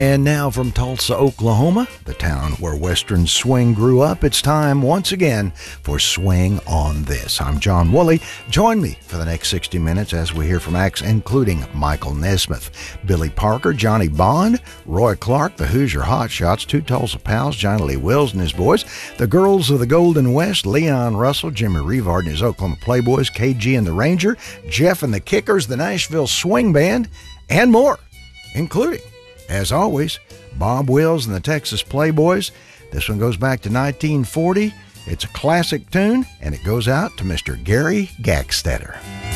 And now from Tulsa, Oklahoma, the town where Western swing grew up, it's time once again for Swing on This. I'm John Woolley. Join me for the next 60 minutes as we hear from acts including Michael Nesmith, Billy Parker, Johnny Bond, Roy Clark, the Hoosier Hotshots, two Tulsa pals, Johnny Lee Wills and his boys, the Girls of the Golden West, Leon Russell, Jimmy Revard and his Oklahoma Playboys, KG and the Ranger, Jeff and the Kickers, the Nashville Swing Band, and more, including, as always, Bob Wills and the Texas Playboys. This one goes back to 1940. It's a classic tune, and it goes out to Mr. Gary Gackstetter.